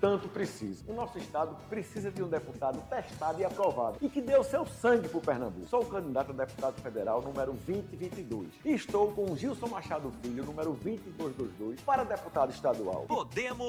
tanto precisa. O nosso estado precisa de um deputado testado e aprovado e que dê o seu sangue por Pernambuco. Sou o candidato a deputado federal número 2022 e estou com o Gilson Machado Filho, número 2222, para deputado estadual. Podemos